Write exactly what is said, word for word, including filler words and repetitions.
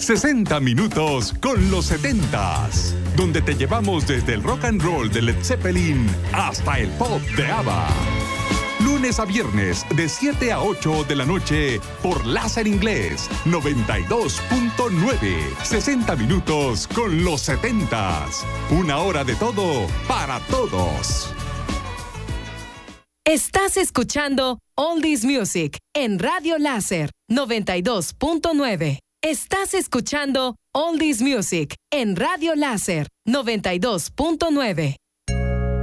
sesenta minutos con los setentas, donde te llevamos desde el rock and roll de Led Zeppelin hasta el pop de ABBA. Lunes a viernes de siete a ocho de la noche por Láser Inglés noventa y dos punto nueve. sesenta minutos con los setentas. Una hora de todo para todos. Estás escuchando Oldies Music en Radio Láser noventa y dos punto nueve. Estás escuchando Oldies Music en Radio Láser noventa y dos punto nueve.